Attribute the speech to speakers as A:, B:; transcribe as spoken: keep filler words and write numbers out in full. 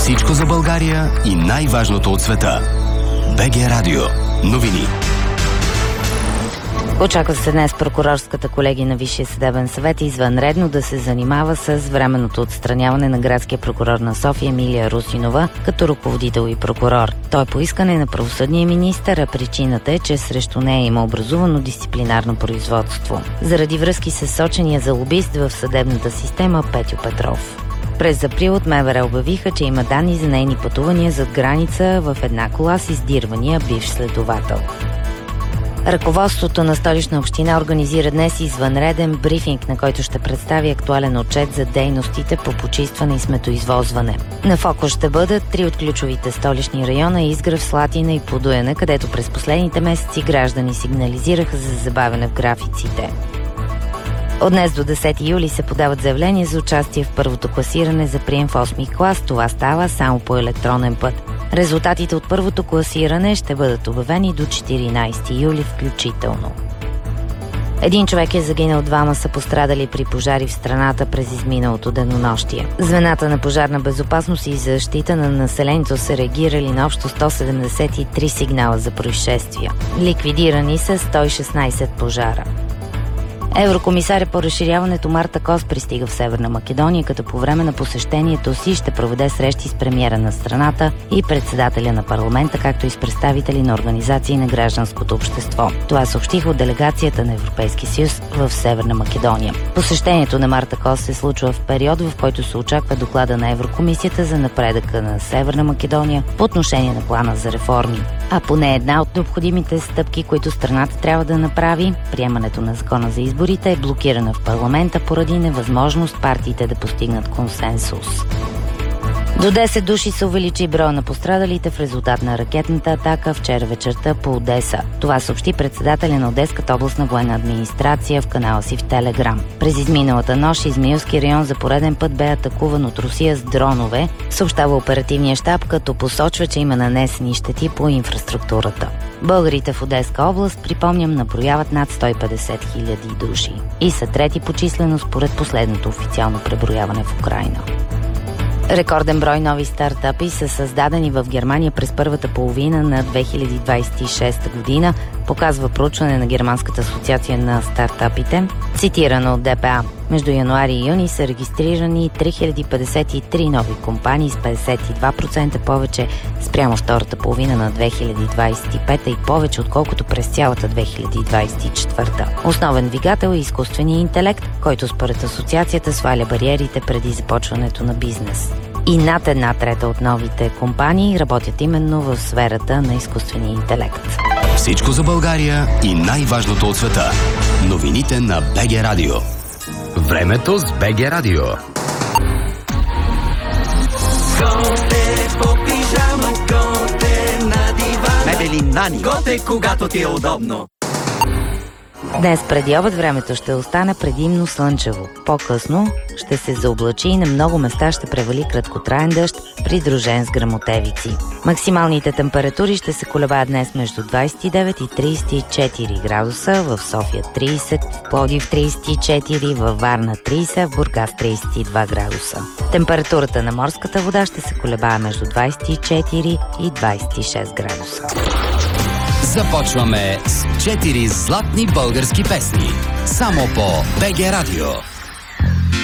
A: Всичко за България и най-важното от света. БГ Радио. Новини.
B: Очаква се днес прокурорската колегия на Висшия съдебен съвет извънредно да се занимава с временното отстраняване на градския прокурор на София Емилия Русинова като ръководител и прокурор. Той е по искане на правосъдния министър, а причината е, че срещу нея има образувано дисциплинарно производство. Заради връзки с сочения за лобист в съдебната система Петю Петров. През април от МВР обявиха, че има данни за нейни пътувания зад граница в една кола с издирвания бивш следовател. Ръководството на Столична община организира днес извънреден брифинг, на който ще представи актуален отчет за дейностите по почистване и сметоизвозване. На фокус ще бъдат три от ключовите столични района – Изгрев, Слатина и Подуяне, където през последните месеци граждани сигнализираха за забавяне в графиците. От днес до десети юли се подават заявления за участие в първото класиране за прием в осми клас. Това става само по електронен път. Резултатите от първото класиране ще бъдат обявени до четиринайсети юли включително. Един човек е загинал, двама са пострадали при пожари в страната през изминалото денонощие. Звената на пожарна безопасност и защита на населението са реагирали на общо сто седемдесет и три сигнала за происшествия. Ликвидирани са сто и шестнайсет пожара. Еврокомисаря по разширяването Марта Кос пристига в Северна Македония, като по време на посещението си ще проведе срещи с премиера на страната и председателя на парламента, както и с представители на организации на гражданското общество. Това съобщиха от делегацията на Европейския съюз в Северна Македония. Посещението на Марта Кос се случва в период, в който се очаква доклада на Еврокомисията за напредъка на Северна Македония по отношение на плана за реформи. А поне една от необходимите стъпки, които страната трябва да направи, приемането на закона за изборите, е блокирана в парламента поради невъзможност партиите да постигнат консенсус. До десет души се увеличи броя на пострадалите в резултат на ракетната атака вчера вечерта по Одеса. Това съобщи председателя на Одеската областна военна администрация в канала си в Телеграм. През изминалата нощ Измаилски район за пореден път бе атакуван от Русия с дронове, съобщава оперативния щаб, като посочва, че има нанесени щети по инфраструктурата. Българите в Одеска област, припомням, наброяват над сто и петдесет хиляди души и са трети по численост според последното официално преброяване в Украйна. Рекорден брой нови стартъпи са създадени в Германия през първата половина на две хиляди двайсет и шеста година, показва проучване на Германската асоциация на стартъпите, цитирано от Д П А. Между януари и юни са регистрирани три хиляди петдесет и три нови компании с петдесет и два процента повече спрямо втората половина на две хиляди двайсет и пета и повече отколкото през цялата две хиляди двайсет и четвърта. Основен двигател е изкуственият интелект, който според асоциацията сваля бариерите преди започването на бизнес. И над една трета от новите компании работят именно в сферата на изкуствения интелект.
A: Всичко за България и най-важното от света. Новините на БГ Радио. Времето с БГ Радио.
C: Готе по пижама, готе на дивана. Мебели Нани. Готе, когато ти е удобно.
B: Днес преди обед времето ще остане предимно слънчево. По-късно ще се заоблачи и на много места ще превали краткотраен дъжд, придружен с гръмотевици. Максималните температури ще се колебаят днес между двайсет и девет и трийсет и четири градуса, в София трийсет, в Пловдив трийсет и четири, във Варна трийсет, в Бургас трийсет и два градуса. Температурата на морската вода ще се колебае между двайсет и четири и двайсет и шест градуса.
A: Започваме с четири златни български песни. Само по БГ Радио.